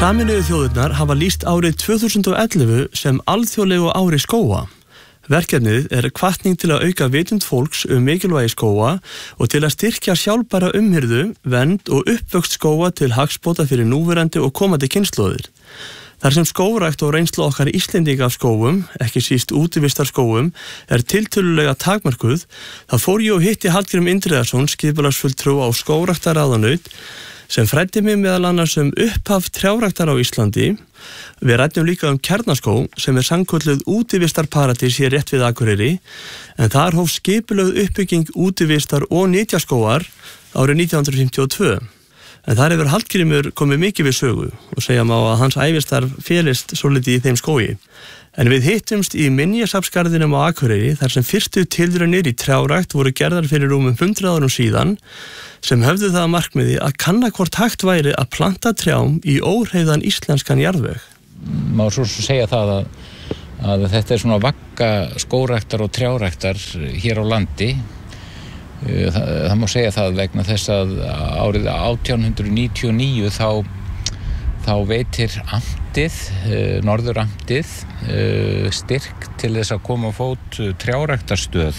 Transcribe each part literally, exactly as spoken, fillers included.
Sameinuðu þjóðirnar hafa lýst árið tvö þúsund og ellefu sem alþjóðlegu ári skóga. Verkefnið er hvatning til að auka vitund fólks um mikilvægi skóga og til að styrkja sjálfbæra umhirðu, vernd og uppvöxt skóga til hagsbóta fyrir núverandi og komandi kynslóðir. Þar sem skógrækt og reynslu okkar Íslendinga af skógum, ekki síst útivistarskógum, er tiltölulega takmarkuð, þá fór ég og hitti Hallgrím Indriðason, skipulagsfulltrúa á skógræktarráðanaut, sem fræddi mig meðal annars um upphaf trjáræktar á Íslandi. Við ræddum líka um Kjarnaskóg, sem er sannkölluð útivistarparadís hér rétt við Akureyri, en þar hóf skipulögð uppbygging útivistar og nytjaskógar árið nítján hundruð fimmtíu og tvö. En þar hefur Hallgrímur komið mikið við sögu og segja má að hans ævistarf félist svolítið í þeim skógi. En við hittumst í Minjasafnsgarðinum á Akureyri þar sem fyrstu tilraunir í trjárækt voru gerðar fyrir rúmum hundrað árum síðan, sem höfðu það að markmiði að kanna hvort hægt væri að planta trjám í óhreyfðan íslenskan jarðveg. Má svo segja það að, að þetta er svona vagga skógræktar og trjáræktar hér á landi. Það, það má segja það vegna þess að árið átján hundruð níutíu og níu þá, þá veitir amtið, norðuramtið, styrk til þess að koma á fót trjáræktarstöð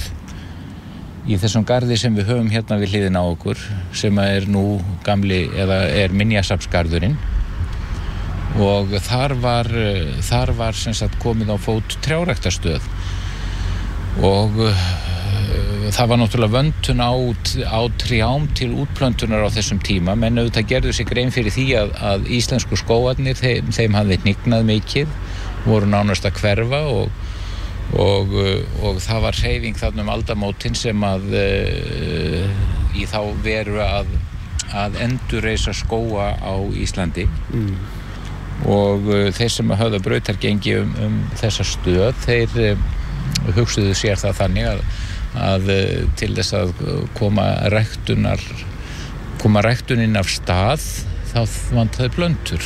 í þessum garði sem við höfum hérna við hliðina á okkur, sem er nú gamli, eða er Minjasafnsgarðurinn, og þar var, þar var sem sagt komið á fót trjáræktarstöð og það var náttúrulega vöntun á, á trjám til útplöntunar á þessum tíma, menn auðvitað gerðu sig grein fyrir því að, að íslensku skógarnir, þeim, þeim hafði hnignað mikið, voru nánast að hverfa og, og, og það var hreyfing þarna um aldamótin sem að uh, í þá veru að, að endurreisa skóga á Íslandi mm. og uh, þeir sem höfðu brautargengi um, um þessa stöð, þeir uh, hugsuðu sér það þannig að að til þess að koma ræktunar koma ræktunin af stað þá vantaði plöntur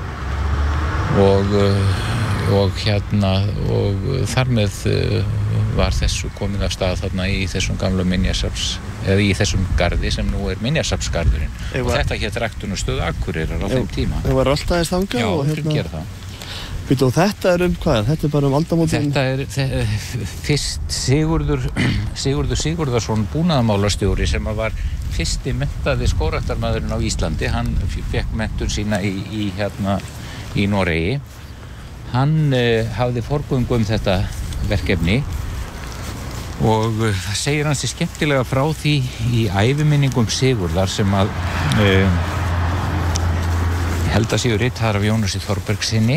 og og hérna og þar með var þessu komið af stað þarna í þessum gamla Minjasafns eða í þessum garði sem nú er Minjasafnsgarðurinn og þetta hét ræktunarstöð Akureyrar á þeim tíma. Það var alltaf þess þangað og hérna gera það. Býtu, og þetta er um hvað? Þetta er bara um aldamótin? Þetta er þe fyrst Sigurður Sigurður Sigurðarsson búnaðarmálastjóri sem var fyrsti menntaði skógræktarmaðurinn á Íslandi. Hann fékk menntun sína í, í hérna í Noregi. Hann uh, hafði forgöngu um þetta verkefni og uh, það segir hann sér skemmtilega frá því í æviminningum Sigurðar sem að uh, held að séu ritaðar af Jónasi Þorbergssyni.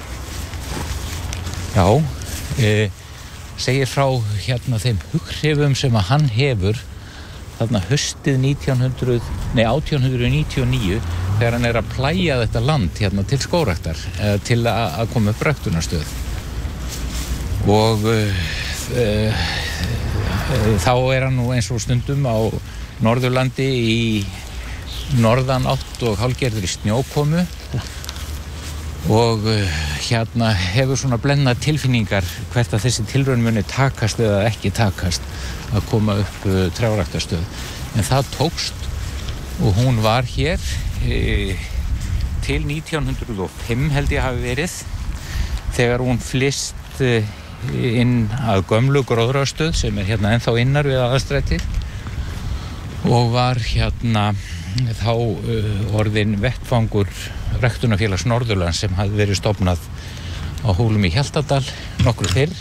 Já, e, segir frá hérna þeim hughrifum sem að hann hefur þarna haustið nítján hundruð, nei, átján hundruð níutíu og níu þegar hann er að plæja þetta land hérna til skógræktar, e, til að, að koma upp ræktunarstöð. Og e, e, þá er hann nú eins og stundum á Norðurlandi í norðan átt og hálfgerðri snjókomu og hérna hefur svona blendnar tilfinningar hvert að þessi tilraun muni takast eða ekki takast að koma upp uh, trjáræktarstöð. En það tókst og hún var hér e, til nítján hundruð og fimm held ég hafi verið þegar hún flyst e, inn að gömlu gróðrarstöð sem er hérna ennþá innar við Aðalstrætið og var hérna þá uh, orðin vettfangur Ræktunarfélags Norðurlands sem hafði verið stofnað á Hólum í Hjaltadal nokkru fyrr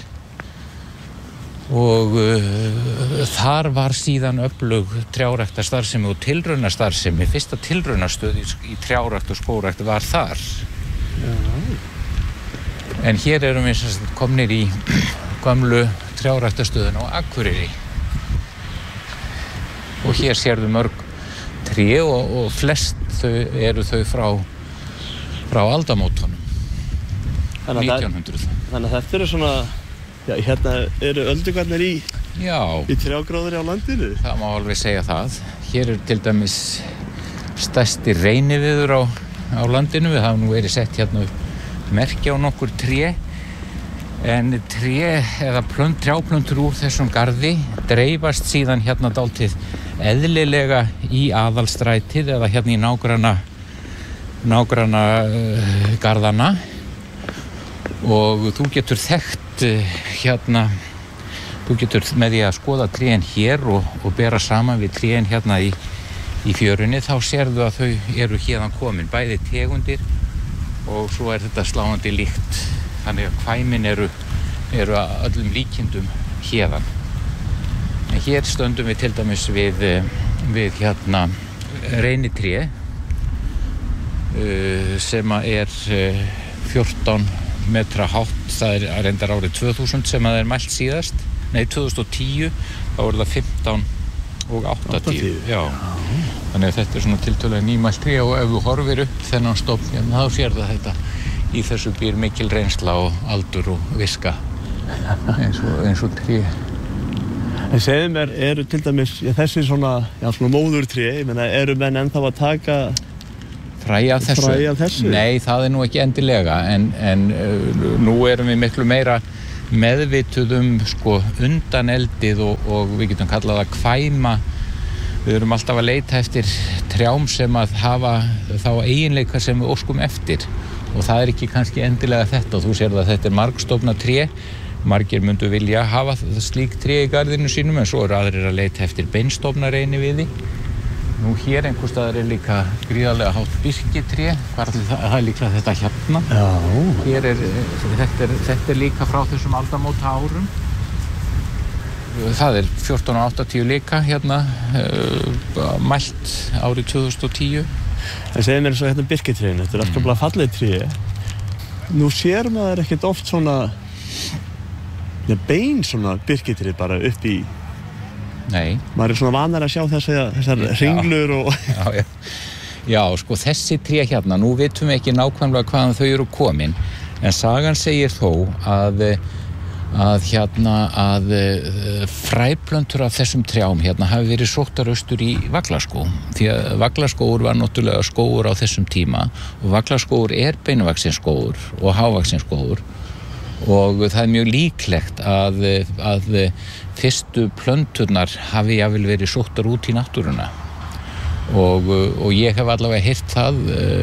og uh, þar var síðan öflug trjáræktarstarfsemi og tilraunastarfsemi. Fyrsta tilraunastöð í, í trjárækt og skógrækt var þar. Já. En hér erum við komnir í gömlu trjáræktarstöðin á Akureyri og hér sérðu mörg tré og, og flest þau eru þau frá frá aldamótunum nítján hundruð. Þannig að þetta eru svona, já, hérna eru öldungarnir í, já, í trjágróðri á landinu? Það má alveg segja það. Hér er til dæmis stærsti reyniviður á, á landinu. Við hafum nú verið sett hérna upp merki á nokkur tré en tré eða plönt, trjáplöntur úr þessum garði dreifast síðan hérna dálítið eðlilega í Aðalstrætið eða hérna í nágranna nágranna uh, garðana og þú getur þekkt uh, hérna þú getur með því að skoða trén hér og, og bera saman við trén hérna í, í fjörunni, þá sérðu að þau eru hérðan komin, bæði tegundir og svo er þetta sláandi líkt, þannig að kvæmin eru, eru að öllum líkindum hérðan. En hér stöndum við til dæmis við, við hérna reynitré uh, sem er uh, fjórtán metra hátt, það er reyndar árið tvö þúsund sem að það er mælt síðast, nei tvö þúsund og tíu, þá er það fimmtán og áttatíu, já. Þannig að þetta er svona tiltölulega nýmælt tré og ef þú horfir upp þennan stofn, þá sér það þetta í þessu býr mikil reynsla og aldur og viska eins og, eins og tré. En segðu mér, eru til dæmis, já, þessi svona, já, svona móðurtré, ég meina, eru menn ennþá að taka fræ af þessu? Fræ af þessu? Nei, það er nú ekki endilega, en, en uh, nú erum við miklu meira meðvituð um sko undaneldið og, og við getum kallað að kvæma. Við erum alltaf að leita eftir trjám sem að hafa þá eiginleika sem við óskum eftir og það er ekki kannski endilega þetta og þú sér að þetta er margstofna tré. Margir myndu vilja hafa slík tré í garðinu sínum en svo eru aðrir að leita eftir beinstofnareini við því. Nú hér einhvers staðar er líka gríðarlega hátt birkitré, hvað er það, það er líklega þetta hérna. Já. Hér er, þetta er, þetta er líka frá þessum aldamóta árum. Það er fjórtán og áttatíu líka hérna, uh, mælt árið tvö þúsund og tíu. En segðu mér eins og hérna birkitrénu, þetta er afskaplega fallegt tré. Nú sér maður ekkert oft svona, ja, bein svona birkitré bara upp í. Nei. Maður er svona vanar að sjá þessar, þessar hringlur og... Já, já. Já, sko þessi tré hérna, nú vitum við ekki nákvæmlega hvaðan þau eru komin, en sagan segir þó að, að hérna, að fræplöntur af þessum trjám hérna hafi verið sóttar austur í Vaglaskóg, því að Vaglaskógur var náttúrulega skógur á þessum tíma og Vaglaskógur er beinvaxinn skógur og hávaxinn skógur og það er mjög líklegt að, að fyrstu plönturnar hafi jafnvel verið sóttar út í náttúruna og, og ég hef allavega heyrt það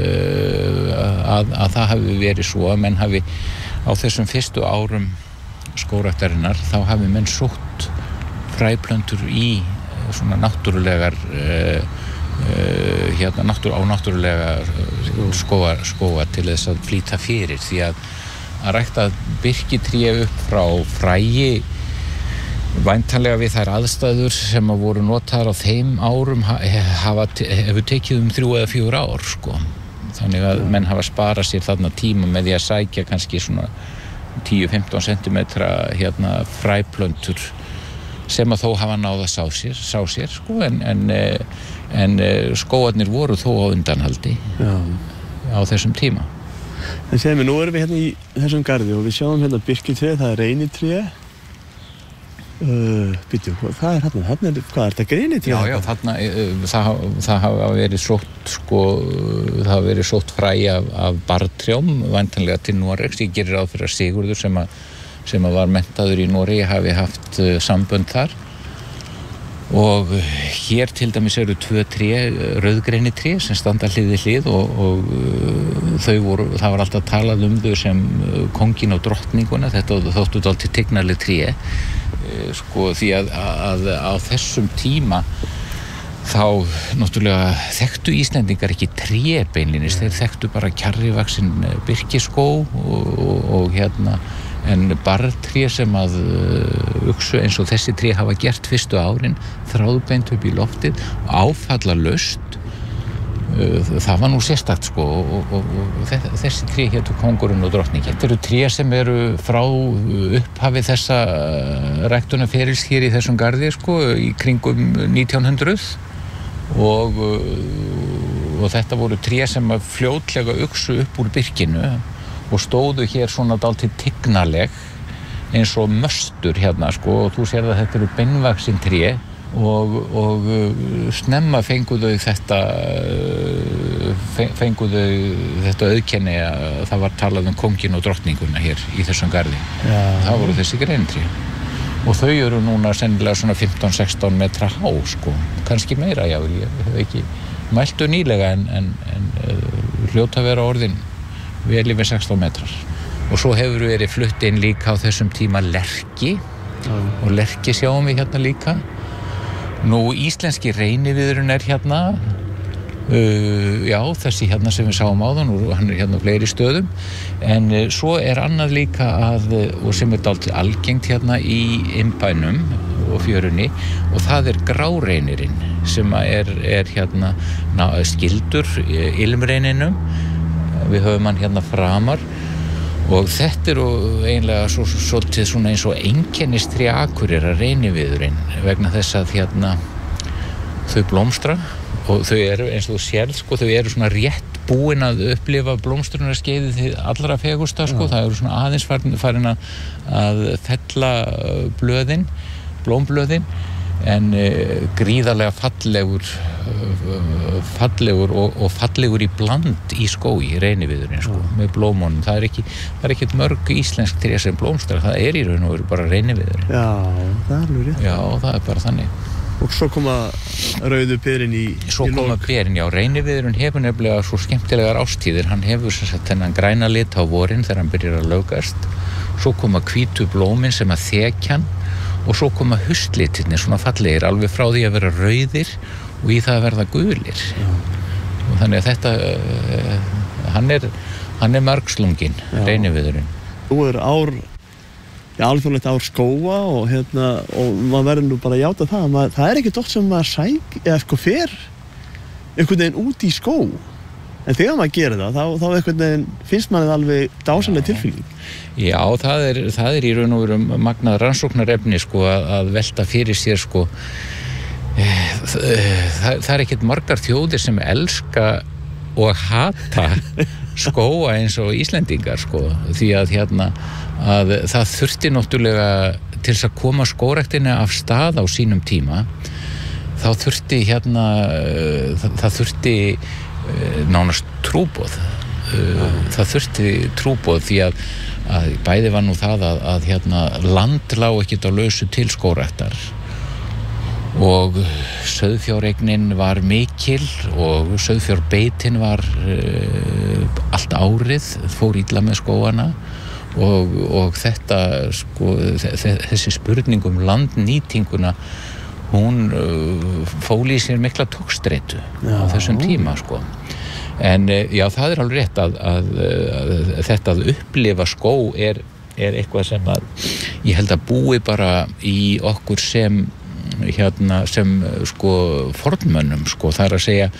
að, að það hafi verið svo að menn hafi á þessum fyrstu árum skógræktarinnar þá hafi menn sótt fræplöntur í svona náttúrulegar uh, uh, hérna náttúr, á náttúrulega skóga, skóga til þess að flýta fyrir því að að rækta birkitré upp frá fræi væntanlega við þær aðstæður sem að voru notaðar á þeim árum hafa, hefur tekið um þrjú eða fjögur ár sko. Þannig að menn hafa sparað sér þarna tíma með því að sækja kannski svona tíu til fimmtán sentimetra hérna fræplöntur sem að þó hafa náð að sá sér, sá sér sko, en, en, en skógarnir voru þó á undanhaldi Já. Á þessum tíma. En segðu mér, nú erum við hérna í þessum garði og við sjáum hérna birkitré, það er reynitré. Uh, býtum, hvað er hérna? Hérna er, hvað er þetta, greinitré? Já, já, þarna, uh, það, það hafa verið sótt, sko, það hafa verið sótt fræ af, af barrtrjám, væntanlega til Noregs. Ég gerir ráð fyrir að Sigurður sem að, sem að var menntaður í Noregi hafi haft uh, sambönd þar. Og hér til dæmis eru tvö tré, rauðgreinitré sem standa hlið við hlið og, og þau voru, það var alltaf talað um þau sem kónginn og drottninguna, þetta þóttu dálítið tignarleg tré, sko því að, að á þessum tíma þá náttúrulega þekktu Íslendingar ekki tré beinlínis, þeir þekktu bara kjarrivaxinn birkiskóg og, og, og hérna en barrtré sem að uh, uxu eins og þessi tré hafa gert fyrstu árin þráðbeint upp í loftið áfallalaust uh, það var nú sérstakt sko og, og, og þessi tré hétu kóngurinn og drottningin. Þetta eru tré sem eru frá upphafi þessa ræktunarferils hér í þessum garði sko í kringum nítján hundruð og, og þetta voru tré sem að fljótlega uxu upp úr birkinu og stóðu hér svona dálítið tignaleg eins og möstur hérna sko og þú sér að þetta eru beinvaxin tré og, og snemma fenguðu þetta fenguðu þetta auðkenni að það var talað um kónginn og drottninguna hér í þessum garði. Já. Það voru þessi greinitré og þau eru núna sennilega svona fimmtán til sextán metra há sko, kannski meira já, ég hef ekki mæltu nýlega en, en, en fljóta að vera orðin vel yfir sextán metrar. Og svo hefur verið flutt inn líka á þessum tíma lerki mm. og lerki sjáum við hérna líka. Nú, íslenski reyniviðurinn er hérna, uh, já, þessi hérna sem við sáum áðan og hann er hérna á fleiri stöðum, en uh, svo er annað líka að, og sem er dálítið algengt hérna í innbænum og fjörunni, og það er gráreynirinn sem er, er hérna ná, skildur ilmreyninum, við höfum hann hérna framar. Og þetta er eiginlega svo, svolítið svona eins og einkennistrí Akureyrar reyniviðurinn vegna þess að hérna þau blómstra og þau eru eins og þú sér, sko, þau eru svona rétt búin að upplifa blómstrunarskeiðið allra fegusta, sko, það eru svona aðeins farin, farin að, að fella blöðin, blómblöðin, en uh, gríðarlega fallegur uh, fallegur og, og fallegur í bland í skógi, reyniviðurinn, sko, mm. með blómunum. Það er ekki, það er ekkert mörg íslensk tré sem blómstrar, það er í raun og veru bara reyniviðurinn. Já, það er alveg rétt. Já, það er bara þannig. Og svo koma rauðu berin í Svo í koma berin, já, reyniviðurinn hefur nefnilega svo skemmtilegar ástíðir, hann hefur sem sagt þennan græna lit á vorin þegar hann byrjar að laugast, svo koma hvítu blómin sem að þekja hann, og svo koma haustlitirnir svona fallegir alveg frá því að vera rauðir og í það að verða gulir. Já. Og þannig að þetta uh, hann er, hann er margslunginn, reyniviðurinn. Þú er ár já, alþjóðlegt ár skóga og hérna og maður verður nú bara að játa það maður, það er ekki dótt sem maður sæk eða sko fer einhvern veginn út í skó, en þegar maður gerir það þá, þá einhvern veginn finnst maður alveg dásamleg tilfinning. Já, það er, það er í raun og veru magnað rannsóknarefni, sko, að, að velta fyrir sér, sko, það, það er ekkert margar þjóðir sem elska og hata skóga eins og Íslendingar, sko, því að hérna, að það þurfti náttúrulega til þess að koma skógræktinni af stað á sínum tíma, þá þurfti hérna, það, það þurfti nánast trúboð, það þurfti trúboð því að að bæði var nú það að, að hérna, land lá ekkert á lausu til skógræktar og sauðfjáreignin var mikil og sauðfjárbeitin var uh, allt árið, fór illa með skógana og, og þetta, sko, þessi spurning um landnýtinguna, hún uh, fól í sér mikla togstreitu á þessum tíma, sko. En já, það er alveg rétt að, að, að, að þetta að upplifa skó er, er eitthvað sem að ég held að búi bara í okkur sem hérna, sem sko fornmönnum, sko, það er að segja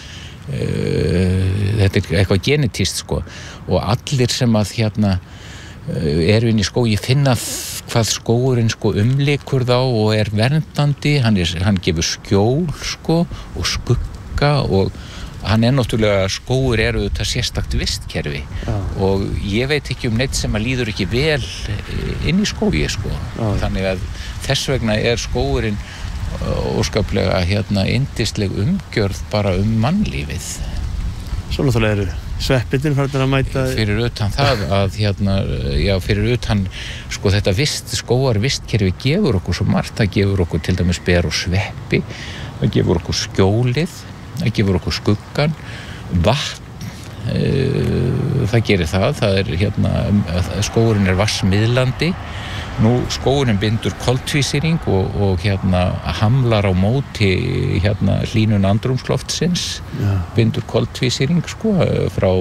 uh, þetta er eitthvað genetískt, sko, og allir sem að hérna uh, eru inn í skógi finna hvað skógurinn, sko, umlykur þá og er verndandi, hann, er, hann gefur skjól, sko, og skugga og hann er náttúrulega, skógur eru þetta sérstakt vistkerfi Já. Og ég veit ekki um neitt sem að líður ekki vel inn í skógi, sko. Já. Þannig að þess vegna er skógurinn óskaplega hérna yndisleg umgjörð bara um mannlífið. Svo náttúrulega eru sveppirnir farin að mæta fyrir utan það að hérna, já, fyrir utan, sko, þetta vist, skógar vistkerfi gefur okkur svo margt, það gefur okkur til dæmis ber og sveppi, það gefur okkur skjólið, það gefur okkur skuggan, vatn, uh, það gerir það, það er hérna, skógurinn er vatnsmiðlandi, nú skógurinn bindur koltvísýring og, og hérna hamlar á móti hérna hlýnun andrúmsloftsins, Já. bindur koltvísýring, sko, frá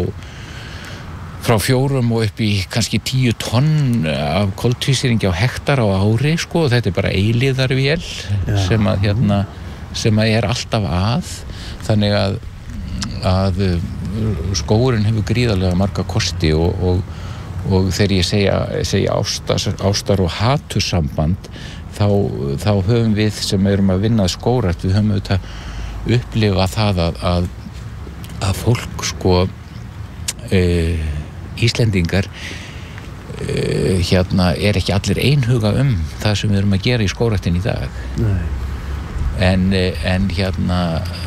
frá fjórum og upp í kannski tíu tonn af koltvísýringi á hektar á ári, sko, þetta er bara eilífðarvél sem að hérna sem að er alltaf að, þannig að, að skógurinn hefur gríðarlega marga kosti og, og, og þegar ég segja, segja ástar, ástar og hatursamband þá, þá höfum við sem erum að vinna skógrækt, við höfum auðvitað upplifað það að, að, að fólk, sko, e, Íslendingar e, hérna er ekki allir einhuga um það sem við erum að gera í skógræktin í dag. Nei. En, en hérna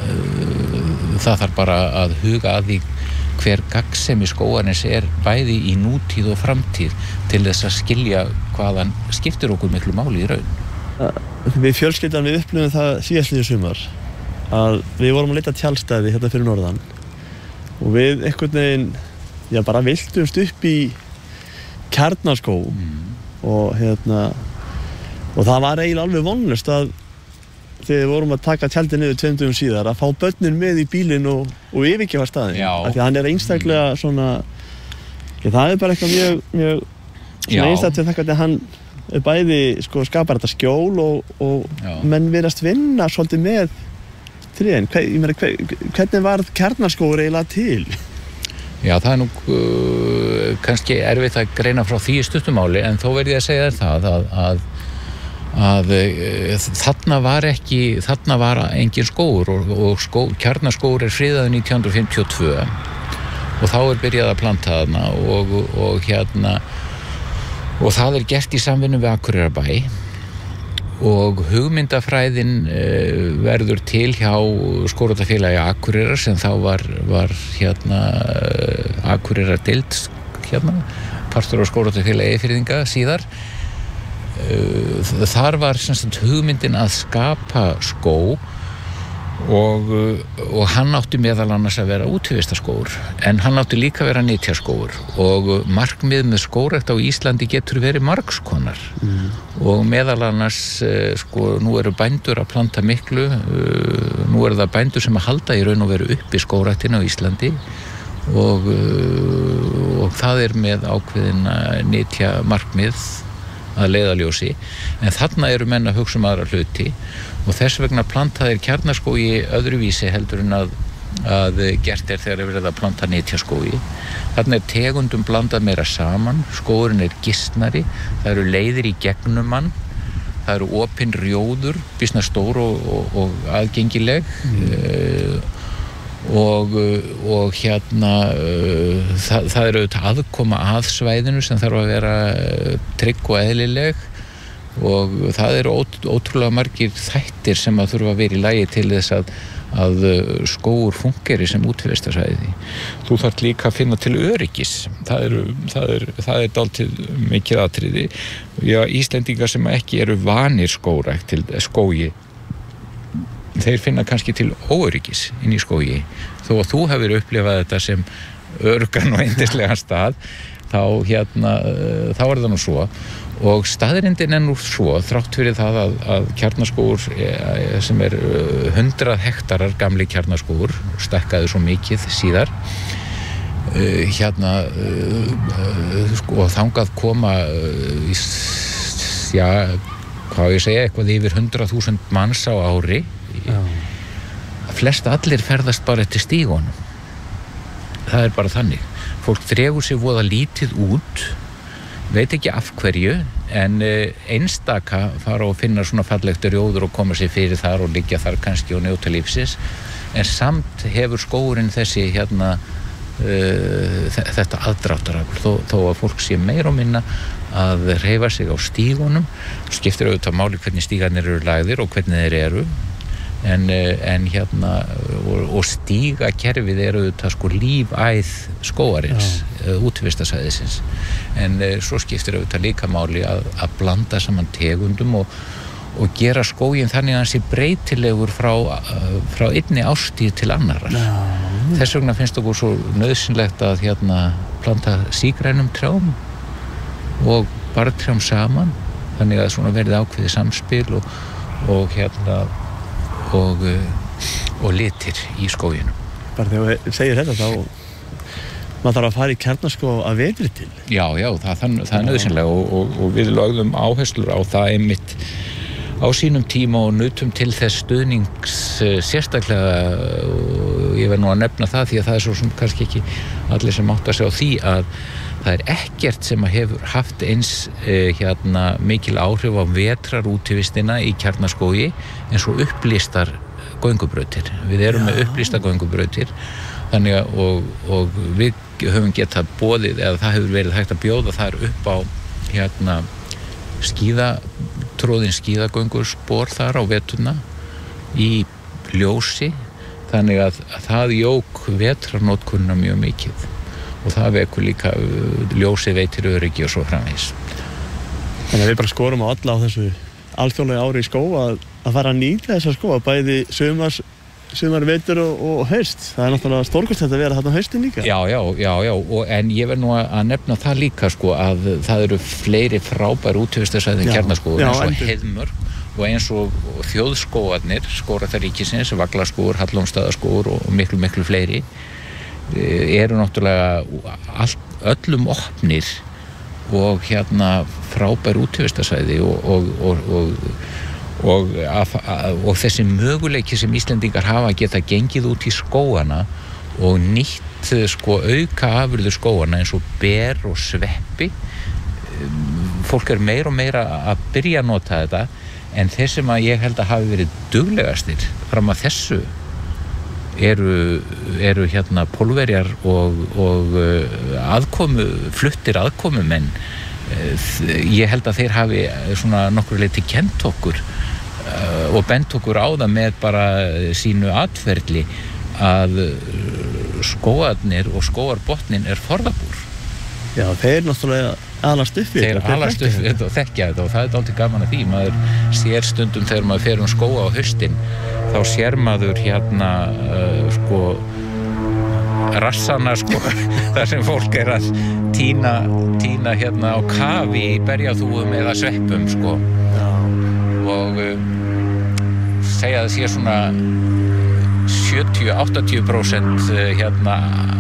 uh, það þarf bara að huga að því hver gagnsemi skógarins er bæði í nútíð og framtíð til þess að skilja hvaðan skiptir okkur miklu máli í raun. Við fjölskyldan við upplifum það síðastliðið sumar að við vorum að leita tjaldstæði hérna fyrir norðan og við einhvern veginn, já bara viltumst upp í Kjarnaskó mm. og hérna og það var eiginlega alveg vonlaust að þegar við vorum að taka tjaldið niður tveim dögum síðar að fá börnin með í bílinn og, og yfirgefa staðinn af því að hann er einstaklega svona já, það er bara eitthvað mjög, mjög svona einstaklega þakka að hann bæði sko, skapar þetta skjól og, og menn virðast vinna svolítið með tréin. Hvernig varð Kjarnaskógur eiginlega til? Já, það er nú uh, kannski erfitt að greina frá því í stuttumáli en þó verð ég að segja þér það að, að, að uh, þarna var ekki, þarna var engin skógur og, og skó, Kjarnaskógur er friðaður nítján hundruð fimmtíu og tvö og þá er byrjað að planta þarna og, og hérna og það er gert í samvinnu við Akureyrarbæ og hugmyndafræðin uh, verður til hjá Skógræktarfélagi Akureyrar sem þá var, var hérna uh, Akureyrardeild hérna, partur á Skógræktarfélagi Eyfirðinga síðar. Uh, þar var sem sagt hugmyndin að skapa skó og, og hann átti meðal annars að vera útivistarskógur en hann átti líka að vera nytjaskógur og markmið með skógrækt á Íslandi getur verið margskonar mm. og meðal annars sko, nú eru bændur að planta miklu nú eru það bændur sem að halda í raun og veru uppi skógræktina á Íslandi og, og það er með ákveðin nytja markmið að leiðaljósi en þarna eru menn að hugsa um aðra hluti og þess vegna plantaðir Kjarnaskógi öðruvísi heldur en að, að gert er þegar er verið að planta nytjaskógi. Þarna er tegundum blandað meira saman, skógurinn er gistnari, það eru leiðir í gegnum hann, það eru opin rjóður, býsna stór og, og, og aðgengileg mm. uh, og, og hérna uh, það, það eru aðkoma að svæðinu sem þarf að vera trygg og eðlileg og það eru ót, ótrúlega margir þættir sem að þurfa að vera í lagi til þess að, að skógur fungeri sem útvistarsvæði. Þú þarft líka að finna til öryggis. Það er, það er, það er dálítið mikið atriði. Já, Íslendingar sem ekki eru vanir skógrækt til skógi, þeir finna kannski til óöryggis inn í skógi. Þó að þú hefur upplifað þetta sem öruggan og yndislegan stað, þá hérna, þá er það nú svo. Og staðrindin er nú svo, þrátt fyrir það að, að Kjarnaskógur sem er hundrað hektarar gamli Kjarnaskógur, stækkaði svo mikið síðar, uh, hérna, uh, sko, þangað koma, uh, já, hvað ég segja, eitthvað yfir hundrað þúsund manns á ári, já. Flest allir ferðast bara eftir stígunum. Það er bara þannig. Fólk dregur sig voða lítið út, veit ekki af hverju, en einstaka fara og finna svona fallegt rjóður og koma sér fyrir þar og liggja þar kannski og njóta lífsins, en samt hefur skógurinn þessi hérna uh, þetta aðdráttarafl, þó, þó að fólk sé meira og minna að hreyfa sig á stígunum, skiptir auðvitað máli hvernig stígarnir eru lagðir og hvernig þeir eru, en, en hérna og, og stígakerfið er auðvitað sko lífæð skógarins, útivistarsvæðisins, en uh, svo skiptir auðvitað líka máli að, að blanda saman tegundum og, og gera skóginn þannig að hann sé breytilegur frá, uh, frá einni árstíð til annarrar. No. Þess vegna finnst okkur svo nauðsynlegt að hérna planta sígrænum trjám og barrtrjám saman, þannig að svona verði ákveðið samspil og, og hérna og, og litir í skóginum. Bara þegar þú segir þetta þá maður þarf að fara í Kjarnaskó að vetri til. Já, já, það, það, það er nauðsynlega og, og, og við lögðum áherslur á það einmitt á sínum tíma og nutum til þess stuðnings sérstaklega og ég verð nú að nefna það því að það er svo sem kannski ekki allir sem átta sig á því að það er ekkert sem að hefur haft eins eh, hérna mikil áhrif á vetrar útivistina í Kjarnaskógi eins og upplýstar göngubrautir. Við erum með upplýstar göngubrautir þannig að og, og við höfum getað boðið eða það hefur verið hægt að bjóða þar upp á hérna skíða, tróðin skíðagönguspor þar á veturna í ljósi þannig að, að það jók vetrarnótkunna mjög mikið og það vekur líka ljósi veitir öryggi og svo framvegis. Þannig að við bara skorum á alla á þessu alþjóðlega ári í skóg að, að fara að nýta þessa skóga bæði sumars sumar, vetur og, og haust. Það er náttúrulega stórkostlegt að vera þarna haustin líka. Já, já, já, já, og, en ég verð nú að nefna það líka sko að það eru fleiri frábær útivistarsvæði en Kjarnaskógur, eins og Heiðmörk og eins og þjóðskógarnir, Skógræktar ríkisins, Vaglaskógur, Hallormsstaðaskógur og miklu, miklu fleiri eru náttúrulega allt, öllum opnir og hérna frábær útivistarsvæði og, og, og, og, og, að, að, og þessi möguleiki sem Íslendingar hafa geta gengið út í skógana og nýtt sko auka afurður skógana eins og ber og sveppi. Fólk er meira og meira að byrja að nota þetta, en þeir sem að ég held að hafi verið duglegastir fram að þessu eru, eru hérna Pólverjar og, og aðkomu, fluttir aðkomumenn. Ég held að þeir hafi svona nokkur leyti kennt okkur og bent okkur á það með bara sínu atferli að skógarnir og skógarbotnin er forðabúr. Já, þeir náttúrulega alast upp við þetta. Þeir alast upp við þetta og þekkja þetta og það er dálítið gaman að því. Maður sér stundum þegar maður fer um skóga á haustin, þá sér maður hérna uh, sko rassana sko, þar sem fólk er að tína, tína hérna á kafi í berjaþúfum eða sveppum sko. Já. Og um, segja að það sé svona sjötíu til áttatíu prósent hérna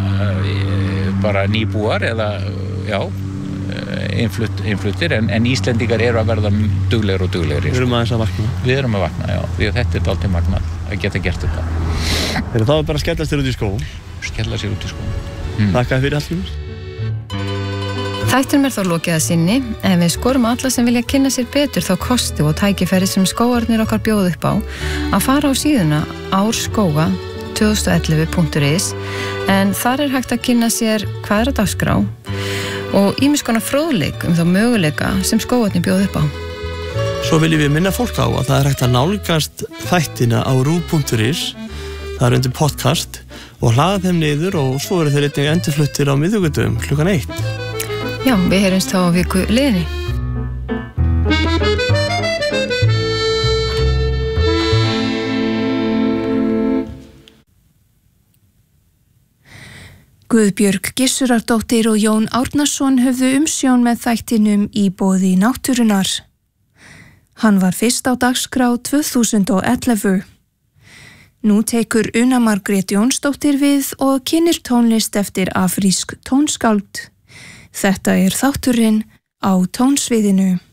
uh, bara nýbúar eða já, innflutt, innfluttir, en, en Íslendingar eru að verða duglegri og duglegri. Við erum aðeins að vakna. Við erum að vakna, já, því að þetta er dálítið magnað að geta gert þetta. Þegar þá er bara að skella sér út í skó. Skella sér út í skó. Mm. Þakka fyrir Hallgrímur. Þættinum er þá lokið að sinni, en við skorum alla sem vilja kynna sér betur þá kosti og tækifæri sem skógarnir okkar bjóð upp á að fara á síðuna árskóga tvö þúsund og ellefu punktur is, en þar er hægt að kynna sér hvað er á dagskrá og ýmiss konar fróðleik um þá möguleika sem skógarnir bjóð upp á. Svo viljum við minna fólk á að það er hægt að nálgast þættina á ruv punktur is, það er undir podcast, og hlaða þeim niður og svo eru þeir einnig endurfluttir á miðvikudögum klukkan eitt. Já, við heyrumst þá á viku liðinni. Guðbjörg Gissurardóttir og Jón Árnason höfðu umsjón með þættinum í boði náttúrunnar. Hann var fyrst á dagskrá tvö þúsund og ellefu. Nú tekur Una Margrét Jónsdóttir við og kynnir tónlist eftir afrísk tónskáld. Þetta er þátturinn á tónsviðinu.